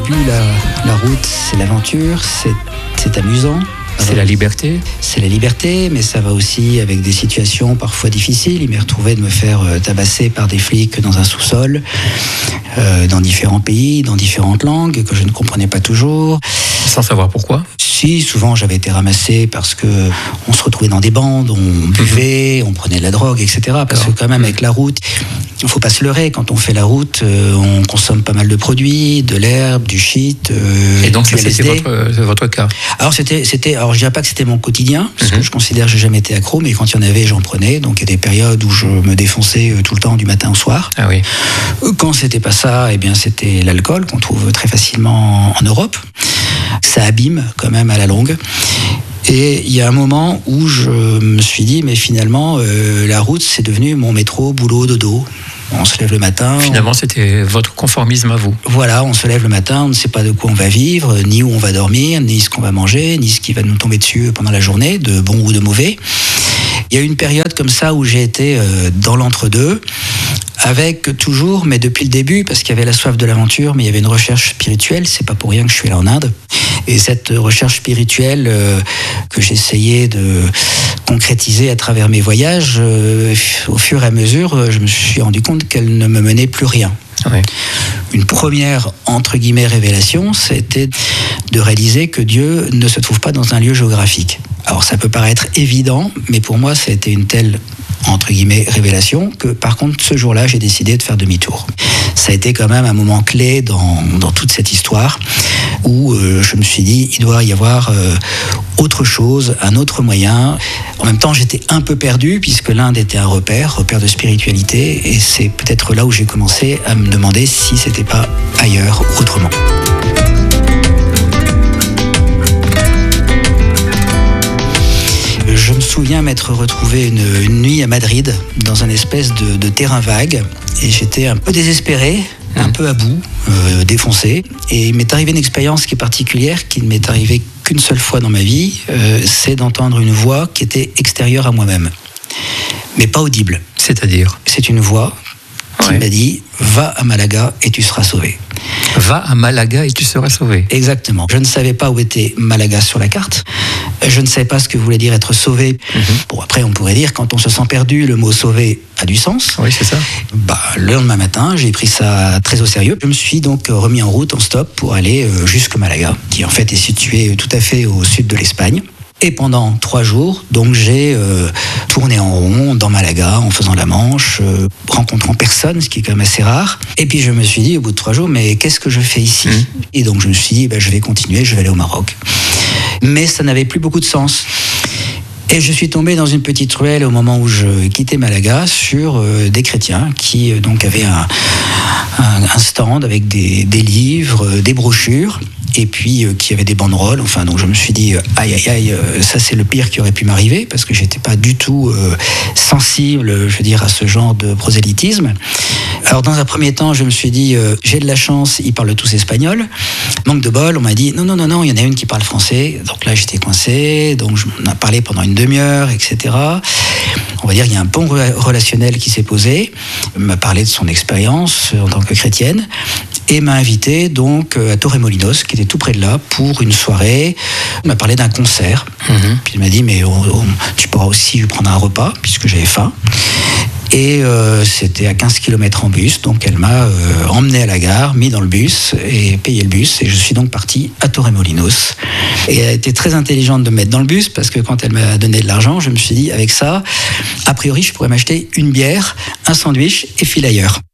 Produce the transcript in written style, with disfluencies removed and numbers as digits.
début, la route, c'est l'aventure, c'est amusant. C'est la liberté. C'est la liberté, mais ça va aussi avec des situations parfois difficiles. Il m'est retrouvé de me faire tabasser par des flics dans un sous-sol, dans différents pays, dans différentes langues, que je ne comprenais pas toujours. Sans savoir pourquoi? Si, souvent j'avais été ramassé parce que on se retrouvait dans des bandes, on buvait, on prenait de la drogue, etc. Parce que quand même avec la route, il ne faut pas se leurrer, quand on fait la route, on consomme pas mal de produits, de l'herbe, du shit, et donc du ça, LSD. c'était votre cas? Alors alors je dirais pas que c'était mon quotidien, parce que je considère que j'ai jamais été accro, mais quand il y en avait, j'en prenais. Donc il y a des périodes où je me défonçais tout le temps, du matin au soir. Ah oui. Quand c'était pas ça, eh bien c'était l'alcool qu'on trouve très facilement en Europe. Ça abîme quand même à la longue. Et il y a un moment où je me suis dit, mais finalement, la route, c'est devenu mon métro, boulot, dodo. On se lève le matin. Finalement, c'était votre conformisme à vous. Voilà, on se lève le matin, on ne sait pas de quoi on va vivre, ni où on va dormir, ni ce qu'on va manger, ni ce qui va nous tomber dessus pendant la journée, de bon ou de mauvais. Il y a eu une période comme ça où j'ai été dans l'entre-deux, avec toujours, mais depuis le début, parce qu'il y avait la soif de l'aventure, mais il y avait une recherche spirituelle. C'est pas pour rien que je suis là en Inde. Et cette recherche spirituelle que j'essayais de concrétiser à travers mes voyages, au fur et à mesure, je me suis rendu compte qu'elle ne me menait plus rien. Oui. Une première, entre guillemets, révélation, c'était de réaliser que Dieu ne se trouve pas dans un lieu géographique. Alors ça peut paraître évident, mais pour moi, ça a été une telle, entre guillemets, révélation, que par contre, ce jour-là, j'ai décidé de faire demi-tour. Ça a été quand même un moment clé dans toute cette histoire, où je me suis dit, il doit y avoir autre chose, un autre moyen. En même temps, j'étais un peu perdu, puisque l'Inde était un repère de spiritualité, et c'est peut-être là où j'ai commencé à me demander si c'était pas ailleurs, autrement. Je me souviens m'être retrouvé une nuit à Madrid, dans un espèce de terrain vague, et j'étais un peu désespéré, un peu à bout, défoncé. Et il m'est arrivé une expérience qui est particulière, qui ne m'est arrivée qu'une seule fois dans ma vie, c'est d'entendre une voix qui était extérieure à moi-même, mais pas audible. C'est-à-dire? C'est une voix qui m'a dit « Va à Malaga et tu seras sauvé ». Va à Malaga et tu seras sauvé. Exactement. Je ne savais pas où était Malaga sur la carte. Je ne savais pas ce que voulait dire être sauvé. Bon, après, on pourrait dire, quand on se sent perdu, le mot sauvé a du sens. Oui, c'est ça. Le lendemain matin, j'ai pris ça très au sérieux. Je me suis donc remis en route, en stop, pour aller jusqu'à Malaga, qui en fait est situé tout à fait au sud de l'Espagne. Et pendant 3 jours, donc j'ai tourné en rond dans Malaga, en faisant la Manche, rencontrant personne, ce qui est quand même assez rare. Et puis je me suis dit, au bout de 3 jours, mais qu'est-ce que je fais ici ? Et donc je me suis dit, je vais continuer, je vais aller au Maroc. Mais ça n'avait plus beaucoup de sens. Et je suis tombé dans une petite ruelle au moment où je quittais Malaga sur des chrétiens qui donc avaient un stand avec des livres, des brochures, et puis qui avaient des banderoles. Enfin, donc je me suis dit, aïe, ça c'est le pire qui aurait pu m'arriver, parce que j'étais pas du tout sensible, je veux dire, à ce genre de prosélytisme. Alors dans un premier temps, je me suis dit, j'ai de la chance, ils parlent tous espagnol. Manque de bol, on m'a dit, non, il y en a une qui parle français. Donc là, j'étais coincé, donc on a parlé pendant une demi-heure, etc. On va dire qu'il y a un pont relationnel qui s'est posé. Il m'a parlé de son expérience en tant que chrétienne et m'a invité donc à Torremolinos, qui était tout près de là, pour une soirée. Il m'a parlé d'un concert. Puis il m'a dit, mais tu pourras aussi prendre un repas, puisque j'avais faim. Et c'était à 15 km en bus, donc elle m'a emmené à la gare, mis dans le bus et payé le bus. Et je suis donc parti à Torremolinos. Et elle a été très intelligente de me mettre dans le bus, parce que quand elle m'a donné de l'argent, je me suis dit, avec ça, a priori, je pourrais m'acheter une bière, un sandwich et filer ailleurs.